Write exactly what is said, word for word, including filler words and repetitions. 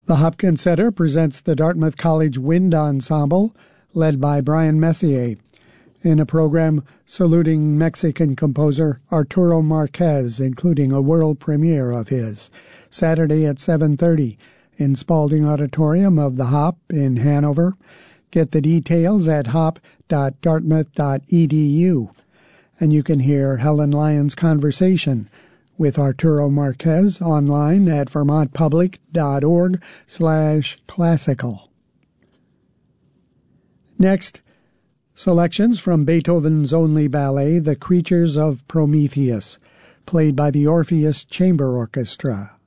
The Hopkins Center presents the Dartmouth College Wind Ensemble, led by Brian Messier, in a program saluting Mexican composer Arturo Marquez, including a world premiere of his, Saturday at seven thirty in Spalding Auditorium of the Hop in Hanover. Get the details at hop dot dartmouth dot e d u. And you can hear Helen Lyons' conversation with Arturo Marquez online at vermontpublic.org slash classical. Next, selections from Beethoven's only ballet, The Creatures of Prometheus, played by the Orpheus Chamber Orchestra.